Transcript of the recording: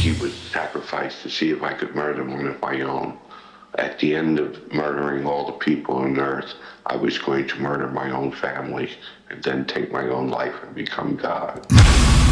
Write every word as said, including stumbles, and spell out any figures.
he would sacrifice to see if I could murder one of my own. At the end of murdering all the people on earth, I was going to murder my own family and then take my own life and become God.